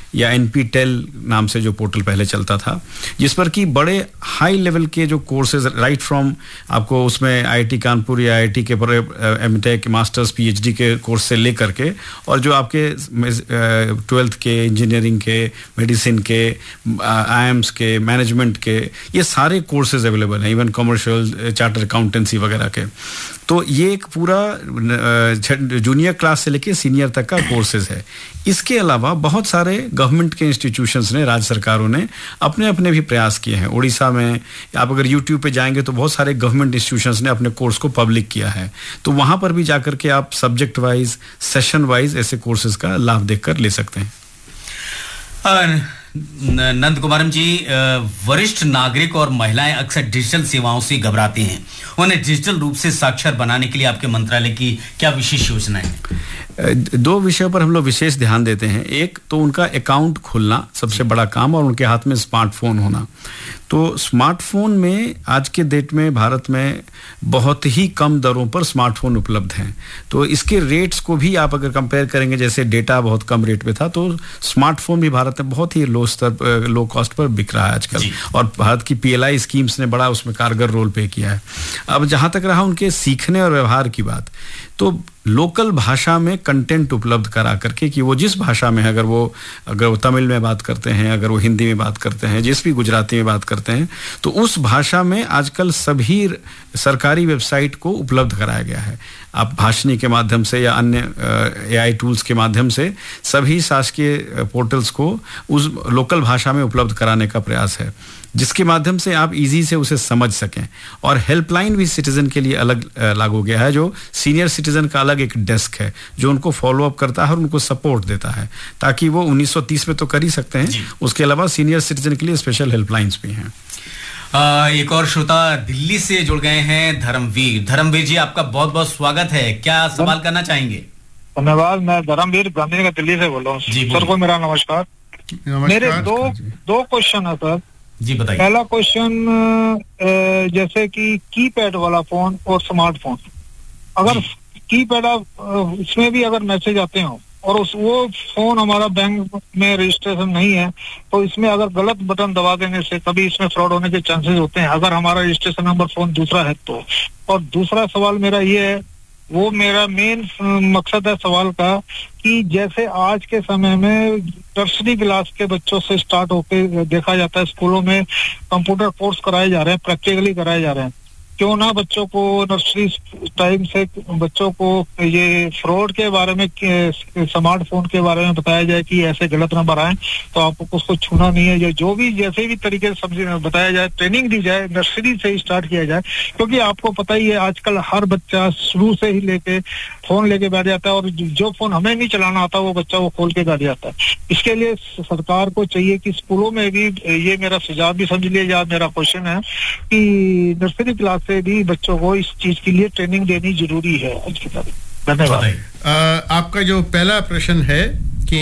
या NPTEL नाम से जो पोर्टल पहले चलता था, जिस पर कि बड़े हाई लेवल के जो कोर्सेज राइट फ्रॉम आपको उसमें IIT कानपुर या IIT के पर MTech मास्टर्स PhD के कोर्स से लेकर के और जो आपके 12th के इंजीनियरिंग के मेडिसिन के IIMs के मैनेजमेंट के ये सारे कोर्सेज अवेलेबल हैं, इवन कमर्शियल चार्टर अकाउंटेंसी वगैरह के। तो ये एक पूरा जूनियर क्लास से लेके सीनियर तक का कोर्सेज है। इसके अलावा बहुत सारे गवर्नमेंट के इंस्टीट्यूशंस ने, राज्य सरकारों ने अपने अपने भी प्रयास किए हैं। उड़ीसा में आप अगर YouTube पे जाएंगे तो बहुत सारे गवर्नमेंट इंस्टीट्यूशंस ने अपने कोर्स को पब्लिक किया है, तो वहां पर भी जाकर के आप सब्जेक्ट वाइज, सेशन वाइज ऐसे कोर्सेज का लाभ देखकर ले सकते हैं। नंद कुमारम जी, वरिष्ठ नागरिक और महिलाएं अक्सर डिजिटल सेवाओं से घबराते हैं, उन्हें डिजिटल रूप से साक्षर बनाने के लिए आपके मंत्रालय की क्या विशेष योजनाएं हैं? दो विषयों पर हम लोग विशेष ध्यान देते हैं। एक तो उनका अकाउंट खोलना सबसे बड़ा काम और उनके हाथ में स्मार्टफोन होना। तो स्मार्टफोन में आज के डेट में भारत में बहुत ही कम दरों पर स्मार्टफोन उपलब्ध हैं। तो इसके रेट्स को भी आप अगर कंपेयर करेंगे, जैसे डेटा बहुत कम रेट पे था, तो स्मार्टफोन भी भारत में बहुत ही लो कॉस्ट पर बिक रहा है आजकल, और भारत की PLI स्कीम्स ने बड़ा उसमें कारगर रोल प्ले किया है। अब जहां तक रहा उनके सीखने और व्यवहार की बात, तो लोकल भाषा में कंटेंट उपलब्ध करा करके कि वो जिस भाषा में है, अगर वो तमिल में बात करते हैं, अगर वो हिंदी में बात करते हैं, जिस भी गुजराती में बात करते हैं, तो उस भाषा में आजकल सभी सरकारी वेबसाइट को उपलब्ध कराया गया है। आप भाषणी के माध्यम से या अन्य AI टूल्स के माध्यम से सभी शासकीय पोर्टल्स को उस लोकल भाषा में उपलब्ध कराने का प्रयास है, जिसके माध्यम से आप इजी से उसे समझ सकें। और हेल्पलाइन भी सिटीजन के लिए अलग लागू गया है, जो सीनियर सिटीजन का अलग एक डेस्क है जो उनको फॉलो अप करता है और उनको सपोर्ट देता है, ताकि वो 1930 में तो कर ही सकते हैं, उसके अलावा सीनियर सिटीजन के लिए स्पेशल हेल्पलाइंस भी हैं। एक और श्रोता दिल्ली से जुड़ गए हैं, धर्मवीर जी, आपका बहुत बहुत स्वागत है। क्या सवाल करना चाहेंगे? धन्यवाद। मैं धर्मवीर गांधी नगर दिल्ली से बोल रहा हूँ। सर को मेरा नमस्कार। मेरे दो क्वेश्चन है सर जी, बताइए। पहला क्वेश्चन, जैसे कि कीपैड वाला फोन और स्मार्टफोन, अगर कीपैड इसमें भी अगर मैसेज आते हो और वो फोन हमारा बैंक में रजिस्ट्रेशन नहीं है, तो इसमें अगर गलत बटन दबा देने से कभी इसमें फ्रॉड होने के चांसेस होते हैं, अगर हमारा रजिस्ट्रेशन नंबर फोन दूसरा है तो। और दूसरा सवाल मेरा ये है, वो मेरा मेन मकसद है सवाल का, कि जैसे आज के समय में नर्सरी क्लास के बच्चों से स्टार्ट होकर देखा जाता है स्कूलों में कंप्यूटर कोर्स कराए जा रहे हैं, प्रैक्टिकली कराए जा रहे हैं, क्यों ना बच्चों को नर्सरी टाइम से बच्चों को ये फ्रॉड के बारे में, स्मार्टफोन के बारे में बताया जाए कि ऐसे गलत नंबर आए तो आपको उसको छूना नहीं है, जो भी जैसे भी तरीके से बताया जाए, ट्रेनिंग दी जाए, नर्सरी से ही स्टार्ट किया जाए। क्योंकि आपको पता ही है आजकल हर बच्चा शुरू से ही लेके फोन लेके बैठ जाता है, और जो फोन हमें नहीं चलाना आता वो बच्चा वो खोल के बैठ जाता है। इसके लिए सरकार को चाहिए कि स्कूलों में भी, ये मेरा सुझाव भी समझ लिया जाए, मेरा क्वेश्चन है कि नर्सरी क्लास से भी बच्चों को इस चीज के लिए ट्रेनिंग देनी जरूरी है आज की तारीख। धन्यवाद। आपका जो पहला प्रश्न है कि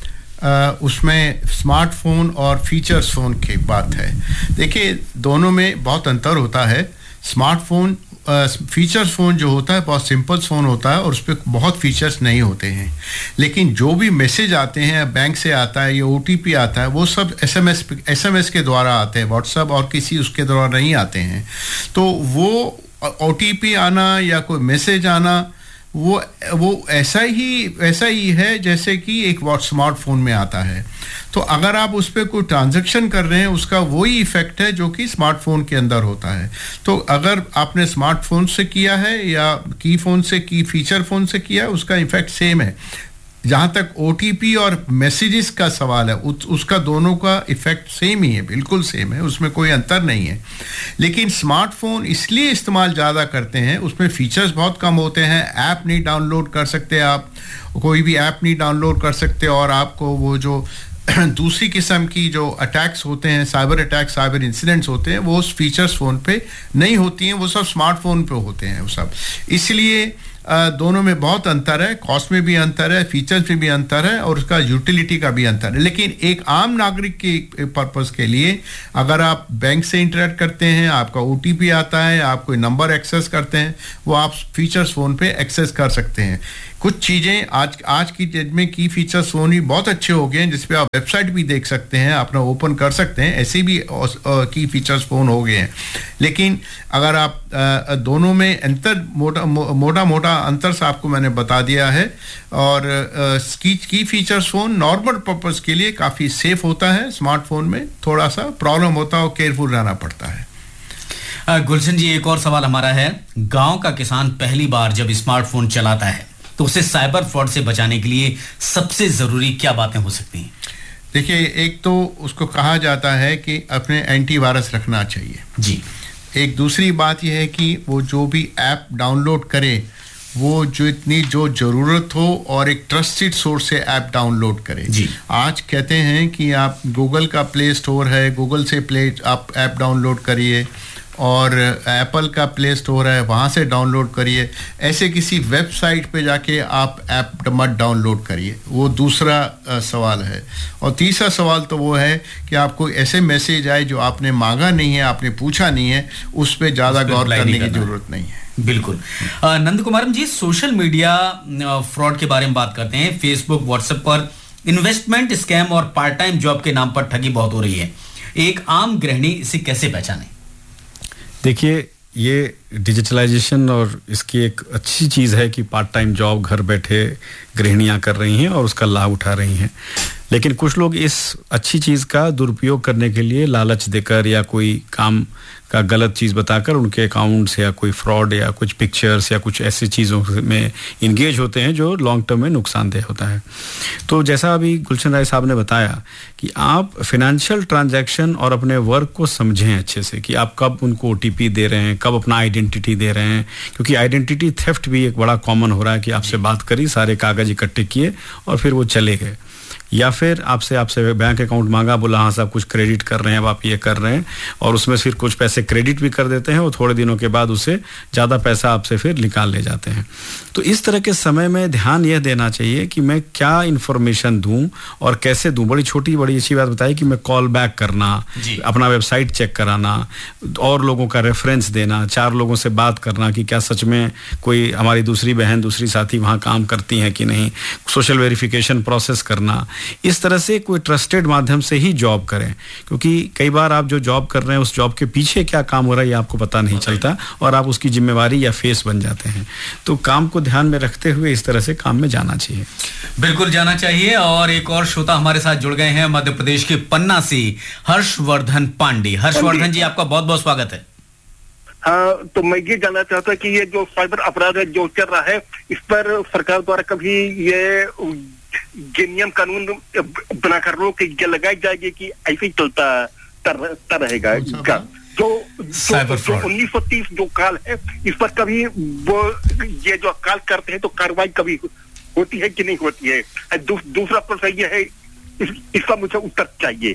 उसमें स्मार्टफोन और फीचर्स फोन की बात है, देखिए दोनों में बहुत अंतर होता है। स्मार्टफोन फीचर्स फ़ोन जो होता है बहुत सिंपल फ़ोन होता है और उस पर बहुत फीचर्स नहीं होते हैं, लेकिन जो भी मैसेज आते हैं बैंक से आता है या OTP आता है वो सब SMS के द्वारा आते हैं, व्हाट्सएप और किसी उसके द्वारा नहीं आते हैं। तो वो OTP आना या कोई मैसेज आना वो ऐसा ही है जैसे कि एक स्मार्टफोन में आता है। तो अगर आप उस पर कोई ट्रांजैक्शन कर रहे हैं उसका वही इफेक्ट है जो कि स्मार्टफोन के अंदर होता है। तो अगर आपने स्मार्टफोन से किया है या फीचर फोन से किया है उसका इफेक्ट सेम है। जहाँ तक OTP और मैसेजेस का सवाल है उसका दोनों का इफेक्ट सेम ही है, बिल्कुल सेम है, उसमें कोई अंतर नहीं है। लेकिन स्मार्टफोन इसलिए इस्तेमाल ज़्यादा करते हैं, उसमें फीचर्स बहुत कम होते हैं, ऐप नहीं डाउनलोड कर सकते, आप कोई भी ऐप नहीं डाउनलोड कर सकते, और आपको वो जो दूसरी किस्म की जो अटैक्स होते हैं, साइबर अटैक, साइबर इंसिडेंट्स होते हैं, वो उस फीचर्स फ़ोन पे नहीं होती हैं, वो सब स्मार्टफोन पे होते हैं वो सब। इसलिए दोनों में बहुत अंतर है, कॉस्ट में भी अंतर है, फीचर्स में भी अंतर है, और उसका यूटिलिटी का भी अंतर है। लेकिन एक आम नागरिक के पर्पस के लिए अगर आप बैंक से इंटरेक्ट करते हैं, आपका OTP आता है, आप कोई नंबर एक्सेस करते हैं, वो आप फीचर्स फ़ोन पे एक्सेस कर सकते हैं। कुछ चीज़ें आज की डेट में की फीचर्स फोन भी बहुत अच्छे हो गए हैं, जिसपे आप वेबसाइट भी देख सकते हैं, अपना ओपन कर सकते हैं, ऐसे भी की फीचर्स फोन हो गए हैं। लेकिन अगर आप दोनों में अंतर मोटा अंतर से आपको मैंने बता दिया है। और की फीचर्स फोन नॉर्मल पर्पस के लिए काफ़ी सेफ होता है। स्मार्टफोन में थोड़ा सा प्रॉब्लम होता है और केयरफुल रहना पड़ता है। गुलशन जी, एक और सवाल हमारा है, गांव का किसान पहली बार जब स्मार्टफोन चलाता है तो उसे साइबर फ्रॉड से बचाने के लिए सबसे जरूरी क्या बातें हो सकती हैं? देखिए, एक तो उसको कहा जाता है कि अपने एंटीवायरस रखना चाहिए जी। एक दूसरी बात यह है कि वो जो भी ऐप डाउनलोड करे वो जो ज़रूरत हो और एक ट्रस्टेड सोर्स से ऐप डाउनलोड करें जी। आज कहते हैं कि आप गूगल का प्ले स्टोर है, गूगल से आप ऐप डाउनलोड करिए, और एप्पल का प्ले स्टोर है, वहाँ से डाउनलोड करिए। ऐसे किसी वेबसाइट पे जाके आप ऐप मत डाउनलोड करिए, वो दूसरा सवाल है। और तीसरा सवाल तो वो है कि आपको ऐसे मैसेज आए जो आपने मांगा नहीं है, आपने पूछा नहीं है, उस पर ज़्यादा गौर करने की ज़रूरत नहीं है। बिल्कुल। नंद कुमारम जी, सोशल मीडिया फ्रॉड के बारे में बात करते हैं। फेसबुक, व्हाट्सएप पर इन्वेस्टमेंट स्कैम और पार्ट टाइम जॉब के नाम पर ठगी बहुत हो रही है। एक आम गृहिणी इसे कैसे पहचाने? देखिए, ये डिजिटलाइजेशन और इसकी एक अच्छी चीज़ है कि पार्ट टाइम जॉब घर बैठे गृहिणियां कर रही हैं और उसका लाभ उठा रही हैं। लेकिन कुछ लोग इस अच्छी चीज़ का दुरुपयोग करने के लिए लालच देकर या कोई काम का गलत चीज़ बताकर उनके अकाउंट्स या कोई फ्रॉड या कुछ पिक्चर्स या कुछ ऐसी चीज़ों में इंगेज होते हैं जो लॉन्ग टर्म में नुकसानदेह होता है। तो जैसा अभी गुलशन राय साहब ने बताया कि आप फिनेंशियल ट्रांजैक्शन और अपने वर्क को समझें अच्छे से कि आप कब उनको OTP दे रहे हैं, कब अपना आइडेंटिटी दे रहे हैं, क्योंकि आइडेंटिटी थेफ्ट भी एक बड़ा कॉमन हो रहा है कि आपसे बात करी, सारे कागज इकट्ठे किए और फिर वो चले गए। या फिर आपसे बैंक अकाउंट मांगा, बोला हाँ साहब कुछ क्रेडिट कर रहे हैं, अब आप ये कर रहे हैं, और उसमें फिर कुछ पैसे क्रेडिट भी कर देते हैं और थोड़े दिनों के बाद उसे ज़्यादा पैसा आपसे फिर निकाल ले जाते हैं। तो इस तरह के समय में ध्यान यह देना चाहिए कि मैं क्या इन्फॉर्मेशन दूं और कैसे दूं। बड़ी छोटी बड़ी अच्छी बात बताई कि मैं कॉल बैक करना, अपना वेबसाइट चेक कराना, और लोगों का रेफरेंस देना, 4 लोगों से बात करना कि क्या सच में कोई हमारी दूसरी बहन, दूसरी साथी वहाँ काम करती हैं कि नहीं, सोशल वेरिफिकेशन प्रोसेस करना। इस तरह से कोई ट्रस्टेड माध्यम से ही जॉब करें, क्योंकि कई बार आप जो जॉब कर रहे हैं उस जॉब के पीछे क्या काम हो रहा है ये आपको पता नहीं चलता और आप उसकी जिम्मेवारी या फेस बन जाते हैं। तो काम को ध्यान में रखते हुए इस तरह से काम में जाना चाहिए। बिल्कुल जाना चाहिए। और एक और श्रोता हमारे साथ जुड़ गए हैं मध्य प्रदेश के पन्ना से, हर्षवर्धन पांडे। हर्षवर्धन जी, आपका बहुत बहुत स्वागत है। हाँ, तो मैं ये जानना चाहता कि ये जो साइबर अपराध है जो चल रहा है, इस पर सरकार द्वारा कभी ये नियम कानून बनाकर रोक लगाई जाएगी कि ऐसे ही चलता रहेगा? जो 1930 जो काल है, इस पर कभी वो ये जो काल करते हैं तो कार्रवाई कभी होती है कि नहीं होती है? दूसरा प्रश्न ये है, इसका मुझे उत्तर चाहिए।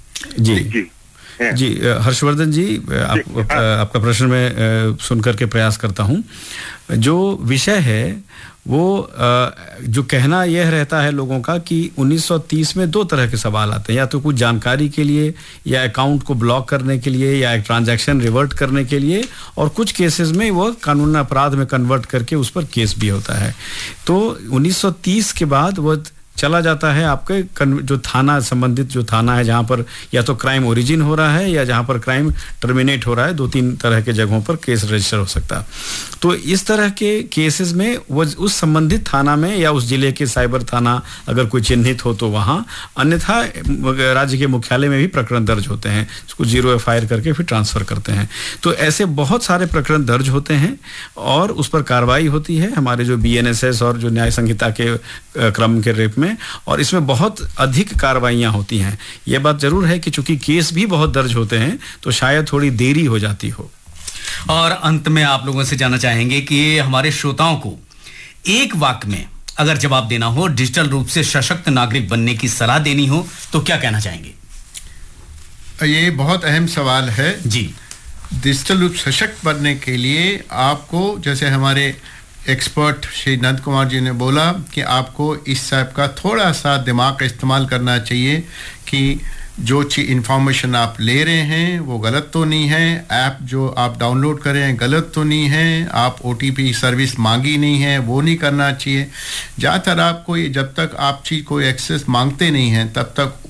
जी हर्षवर्धन जी, आपका प्रश्न मैं सुन करके प्रयास करता हूँ। जो विषय है वो जो कहना यह रहता है लोगों का कि 1930 में 2 तरह के सवाल आते हैं, या तो कुछ जानकारी के लिए, या अकाउंट को ब्लॉक करने के लिए, या एक ट्रांजैक्शन रिवर्ट करने के लिए, और कुछ केसेस में वो कानूनी अपराध में कन्वर्ट करके उस पर केस भी होता है। तो 1930 के बाद वो चला जाता है आपके जो थाना संबंधित जो थाना है जहाँ पर या तो क्राइम ओरिजिन हो रहा है या जहाँ पर क्राइम टर्मिनेट हो रहा है, 2-3 तरह के जगहों पर केस रजिस्टर हो सकता है। तो इस तरह के केसेस में वो उस संबंधित थाना में या उस जिले के साइबर थाना अगर कोई चिन्हित हो तो वहाँ, अन्यथा राज्य के मुख्यालय में भी प्रकरण दर्ज होते हैं, उसको 0 FIR करके फिर ट्रांसफर करते हैं। तो ऐसे बहुत सारे प्रकरण दर्ज होते हैं और उस पर कार्रवाई होती है हमारे जो BNSS और जो न्याय संहिता के क्रम के रेप में, और इसमें बहुत अधिक कार्रवाइयां होती हैं। यह बात जरूर है कि चूंकि केस भी बहुत दर्ज होते हैं तो शायद थोड़ी देरी हो जाती हो। और अंत में आप लोगों से जानना चाहेंगे कि हमारे श्रोताओं को एक वाक्य में अगर जवाब देना हो, डिजिटल रूप से सशक्त नागरिक बनने की सलाह देनी हो, तो क्या कहना चाहेंगे? ये बहुत अहम सवाल है जी। डिजिटल रूप सशक्त बनने के लिए आपको, जैसे हमारे एक्सपर्ट श्री नंद कुमार जी ने बोला, कि आपको इस टाइप का थोड़ा सा दिमाग का इस्तेमाल करना चाहिए कि जो इंफॉर्मेशन आप ले रहे हैं वो गलत तो नहीं है, ऐप जो आप डाउनलोड कर रहे हैं गलत तो नहीं है, आप OTP सर्विस मांगी नहीं है वो नहीं करना चाहिए। ज़्यादातर आपको जब तक आप चीज़ कोई एक्सेस मांगते नहीं हैं तब तक